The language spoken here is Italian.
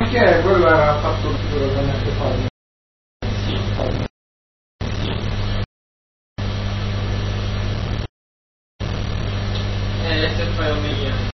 perché quello era fatto rigorosamente farlo. Se fai un milione.